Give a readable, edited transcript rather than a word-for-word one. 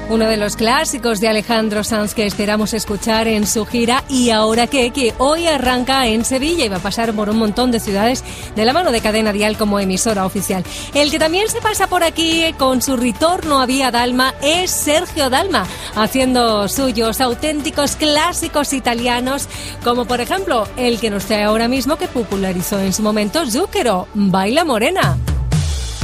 Uno de los clásicos de Alejandro Sanz que esperamos escuchar en su gira Y ahora qué, que hoy arranca en Sevilla y va a pasar por un montón de ciudades de la mano de Cadena Dial como emisora oficial. El que también se pasa por aquí con su retorno a Vía Dalma es Sergio Dalma, haciendo suyos auténticos clásicos italianos, como por ejemplo el que nos trae ahora mismo, que popularizó en su momento Zucchero, Baila Morena.